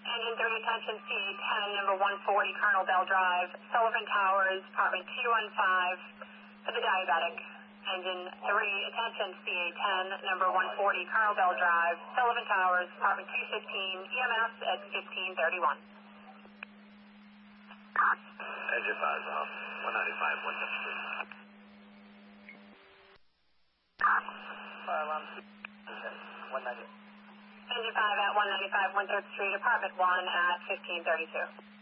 Engine 3, attention, CA10, number 140, Colonel Bell Drive, Sullivan Towers, apartment 215, for the diabetic. Engine 3, attention, CA10, number 140, Colonel Bell Drive, Sullivan Towers, apartment 215, EMS at 1531. Engine 5 off, 195, 130. 190. Engine 5 at 195, 1/3 Street, apartment 1 at 1532.